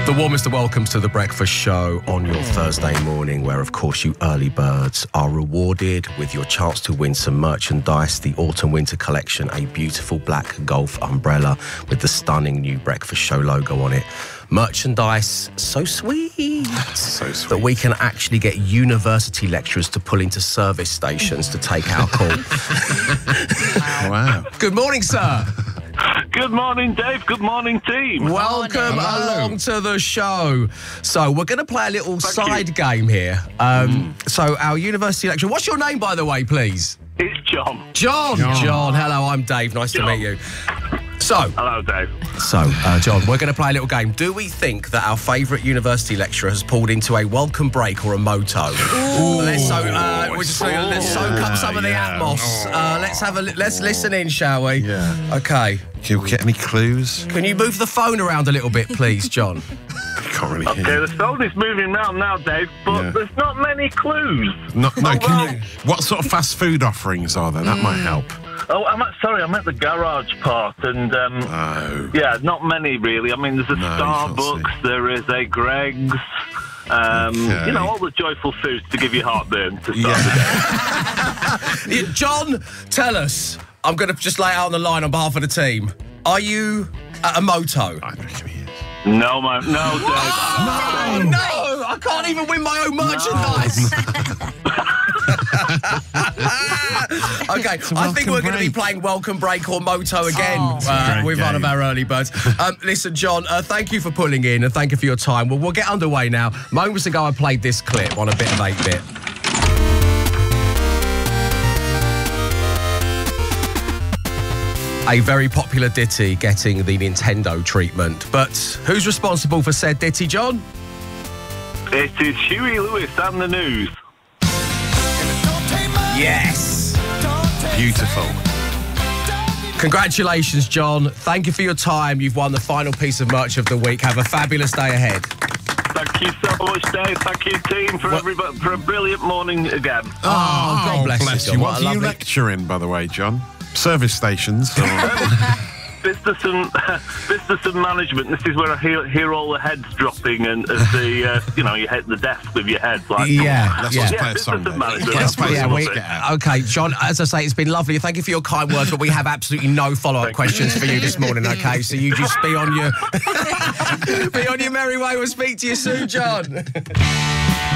The warmest of welcomes to The Breakfast Show on your Thursday morning, where, of course, you early birds are rewarded with your chance to win some merchandise. The Autumn-Winter Collection, a beautiful black golf umbrella with the stunning new Breakfast Show logo on it. Merchandise so sweet, that we can actually get university lecturers to pull into service stations to take our call. Wow. Good morning, sir. Good morning, Dave. Good morning, team. Welcome along to the show. So we're going to play a little side game here. So our university lecturer, what's your name, by the way, please? It's John. John. Hello, I'm Dave. Nice to meet you. So, hello, Dave. So, John, we're going to play a little game. Do we think that our favourite university lecturer has pulled into a welcome break or a moto? Let's soak up some of the atmos. Let's listen in, shall we? Yeah. Okay. Can you get any clues? Can you move the phone around a little bit, please, John? I can't really hear. Okay, the phone is moving round now, Dave, but there's not many clues. What sort of fast food offerings are there? That might help. Oh, I'm at the garage part, and yeah, not many really. I mean, there's a Starbucks, there is a Greggs, you know, all the joyful foods to give you heartburn to start the day. John, tell us. I'm going to just lay it out on the line on behalf of the team. Are you at a moto? I reckon he is. No, Dave. No! I can't even win my own merchandise. Okay, So I think we're going to be break. playing Welcome Break or Moto again with one of our early birds. Listen, John, thank you for pulling in and thank you for your time. Well, we'll get underway now. Moments ago, I played this clip on a bit of 8-bit. A very popular ditty getting the Nintendo treatment. But who's responsible for said ditty, John? It is Huey Lewis and the News. Yes. Beautiful. Congratulations, John. Thank you for your time. You've won the final piece of merch of the week. Have a fabulous day ahead. Thank you so much, Dave. Thank you, team, for a brilliant morning again. Oh, God bless you, John. What do you lecture in, by the way, John? Service stations? Business and management. This is where I hear all the heads dropping and as the you know, you hit the desk with your head. Like, Let's play a song. Business and management. Okay, John, as I say, it's been lovely. Thank you for your kind words, but we have absolutely no follow-up questions for you this morning, okay? So you just be on your merry way. We'll speak to you soon, John.